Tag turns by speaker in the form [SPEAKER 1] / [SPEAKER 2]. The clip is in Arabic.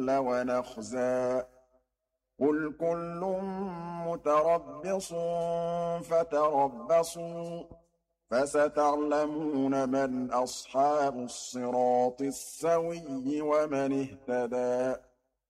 [SPEAKER 1] ونخزى قل كل متربص فتربصوا فستعلمون من أصحاب الصراط السوي ومن اهتدى